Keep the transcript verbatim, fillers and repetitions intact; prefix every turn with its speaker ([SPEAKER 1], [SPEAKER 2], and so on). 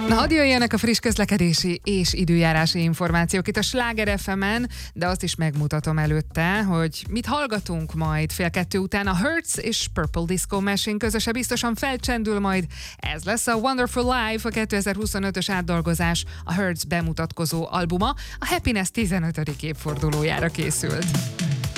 [SPEAKER 1] Na, hadd jöjjenek a friss közlekedési és időjárási információk itt a Sláger ef emen, de azt is megmutatom előtte, hogy mit hallgatunk majd fél kettő után. A Hertz és Purple Disco Machine közöse biztosan felcsendül majd. Ez lesz a Wonderful Life, a kétezer-huszonötös átdolgozás, a Hertz bemutatkozó albuma. A Happiness tizenötödik évfordulójára készült.